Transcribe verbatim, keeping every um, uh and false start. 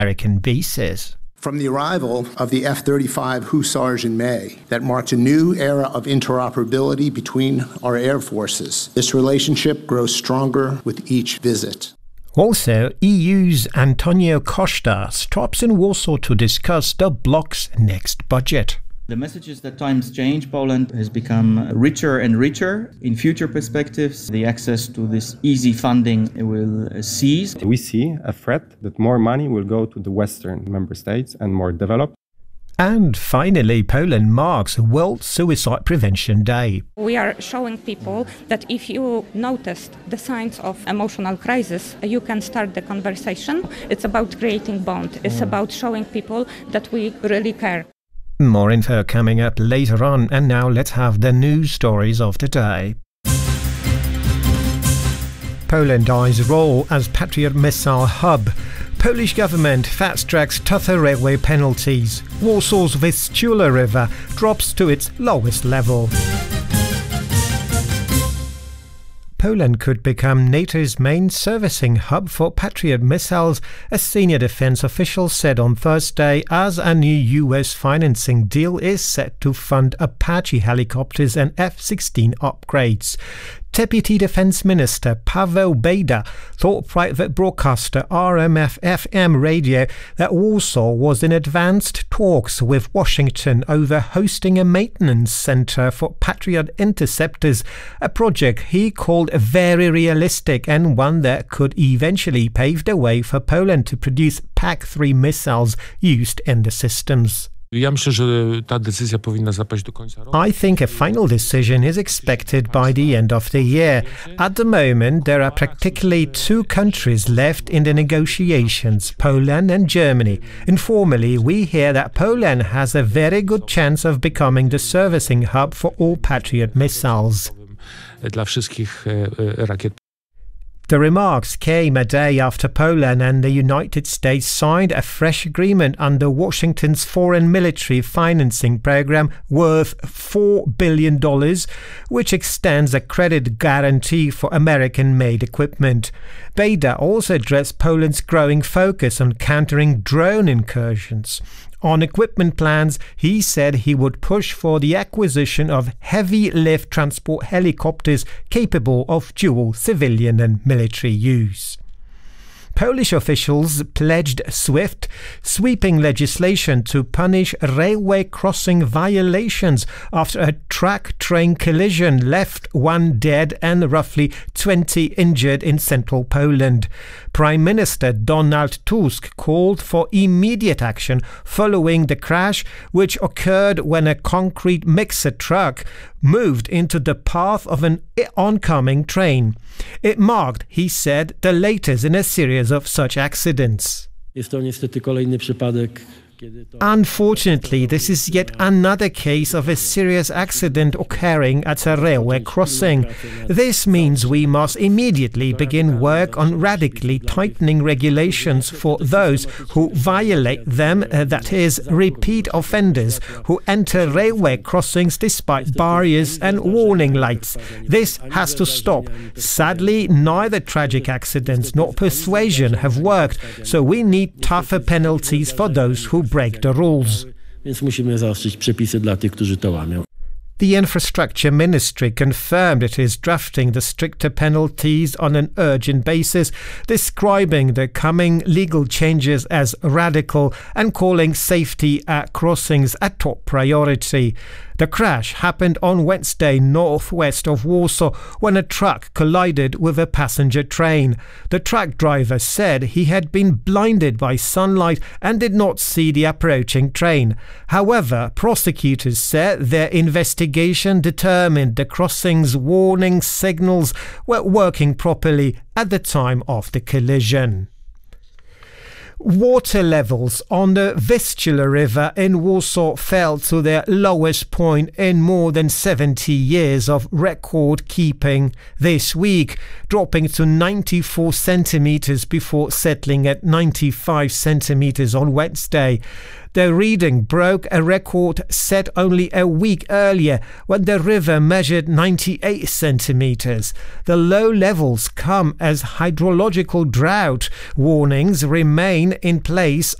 American bases. From the arrival of the F thirty-five Hussars in May, that marked a new era of interoperability between our air forces. This relationship grows stronger with each visit. Also, E U's Antonio Costa stops in Warsaw to discuss the bloc's next budget. The message is that times change. Poland has become richer and richer. In future perspectives, the access to this easy funding will cease. We see a threat that more money will go to the Western member states and more developed. And finally, Poland marks World Suicide Prevention Day. We are showing people that if you noticed the signs of emotional crisis, you can start the conversation. It's about creating bond. It's about showing people that we really care. More info coming up later on, and now let's have the news stories of the day. Poland eyes role as Patriot missile hub. Polish government fast-tracks tougher railway penalties. Warsaw's Vistula River drops to its lowest level. Poland could become NATO's main servicing hub for Patriot missiles, a senior defense official said on Thursday, as a new U S financing deal is set to fund Apache helicopters and F sixteen upgrades. Deputy Defense Minister Paweł Bejda told private broadcaster R M F F M radio that Warsaw was in advanced talks with Washington over hosting a maintenance center for Patriot interceptors, a project he called very realistic and one that could eventually pave the way for Poland to produce P A C three missiles used in the systems. I think a final decision is expected by the end of the year. At the moment, there are practically two countries left in the negotiations, Poland and Germany. Informally, we hear that Poland has a very good chance of becoming the servicing hub for all Patriot missiles. The remarks came a day after Poland and the United States signed a fresh agreement under Washington's foreign military financing program worth four billion dollars, which extends a credit guarantee for American-made equipment. Bejda also addressed Poland's growing focus on countering drone incursions. On equipment plans, he said he would push for the acquisition of heavy-lift transport helicopters capable of dual civilian and military use. Polish officials pledged swift, sweeping legislation to punish railway crossing violations after a track-train collision left one dead and roughly twenty injured in central Poland. Prime Minister Donald Tusk called for immediate action following the crash, which occurred when a concrete mixer truck moved into the path of an oncoming train. It marked, he said, the latest in a series of such accidents. Unfortunately, this is yet another case of a serious accident occurring at a railway crossing. This means we must immediately begin work on radically tightening regulations for those who violate them, uh, that is, repeat offenders who enter railway crossings despite barriers and warning lights. This has to stop. Sadly, neither tragic accidents nor persuasion have worked, so we need tougher penalties for those who break the rules. The Infrastructure Ministry confirmed it is drafting the stricter penalties on an urgent basis, describing the coming legal changes as radical and calling safety at crossings a top priority. The crash happened on Wednesday northwest of Warsaw when a truck collided with a passenger train. The truck driver said he had been blinded by sunlight and did not see the approaching train. However, prosecutors said their investigation determined the crossing's warning signals were working properly at the time of the collision. Water levels on the Vistula River in Warsaw fell to their lowest point in more than seventy years of record keeping this week, dropping to ninety-four centimeters before settling at ninety-five centimeters on Wednesday. The reading broke a record set only a week earlier when the river measured ninety-eight centimeters. The low levels come as hydrological drought warnings remain in place